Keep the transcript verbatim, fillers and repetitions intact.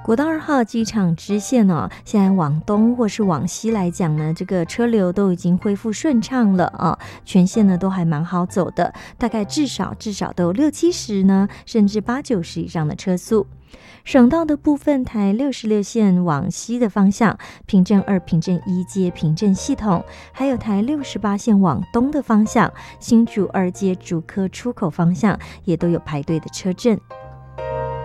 国道二号机场支线哦，现在往东或是往西来讲呢，这个车流都已经恢复顺畅了啊，全线呢都还蛮好走的，大概至少至少都有六七十呢，甚至八九十以上的车速。省道的部分，台六十六线往西的方向，平镇二、平镇一街平镇系统，还有台六十八线往东的方向，新竹二街竹科出口方向也都有排队的车阵。